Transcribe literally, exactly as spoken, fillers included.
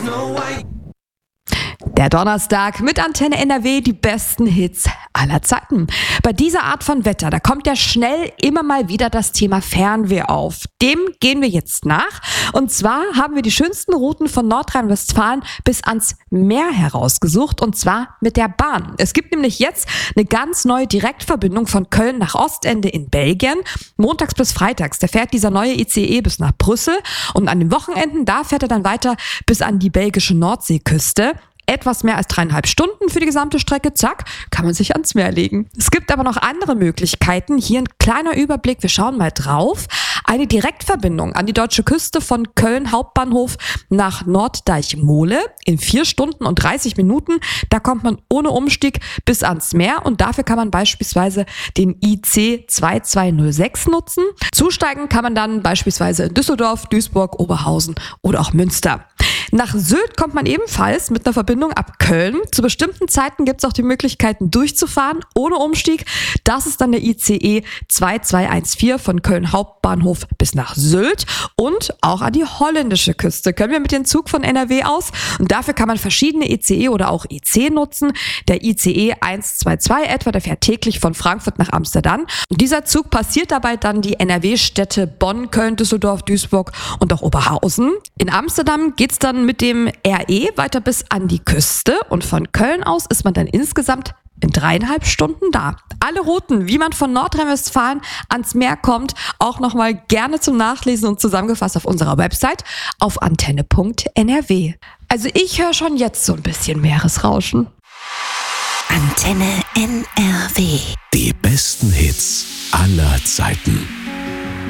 Der Donnerstag mit Antenne N R W, die besten Hits aller Zeiten. Bei dieser Art von Wetter, da kommt ja schnell immer mal wieder das Thema Fernweh auf. Dem gehen wir jetzt nach. Und zwar haben wir die schönsten Routen von Nordrhein-Westfalen bis ans Meer herausgesucht, und zwar mit der Bahn. Es gibt nämlich jetzt eine ganz neue Direktverbindung von Köln nach Ostende in Belgien. Montags bis freitags, da fährt dieser neue I C E bis nach Brüssel, und an den Wochenenden, da fährt er dann weiter bis an die belgische Nordseeküste. Etwas mehr als dreieinhalb Stunden für die gesamte Strecke, zack, kann man sich ans Meer legen. Es gibt aber noch andere Möglichkeiten. Hier ein kleiner Überblick, wir schauen mal drauf. Eine Direktverbindung an die deutsche Küste von Köln Hauptbahnhof nach Norddeich-Mohle in vier Stunden und dreißig Minuten. Da kommt man ohne Umstieg bis ans Meer, und dafür kann man beispielsweise den I C zwei zwei null sechs nutzen. Zusteigen kann man dann beispielsweise in Düsseldorf, Duisburg, Oberhausen oder auch Münster. Nach Sylt kommt man ebenfalls mit einer Verbindung ab Köln. Zu bestimmten Zeiten gibt es auch die Möglichkeiten durchzufahren ohne Umstieg. Das ist dann der I C E zwei zwei eins vier von Köln Hauptbahnhof bis nach Sylt, und auch an die holländische Küste können wir mit dem Zug von N R W aus, und dafür kann man verschiedene I C E oder auch I C nutzen. Der I C E eins zwei zwei etwa, der fährt täglich von Frankfurt nach Amsterdam, und dieser Zug passiert dabei dann die N R W-Städte Bonn, Köln, Düsseldorf, Duisburg und auch Oberhausen. In Amsterdam geht's dann mit dem R E weiter bis an die Küste, und von Köln aus ist man dann insgesamt in dreieinhalb Stunden da. Alle Routen, wie man von Nordrhein-Westfalen ans Meer kommt, auch nochmal gerne zum Nachlesen und zusammengefasst auf unserer Website auf antenne punkt n r w. Also ich höre schon jetzt so ein bisschen Meeresrauschen. Antenne N R W. Die besten Hits aller Zeiten.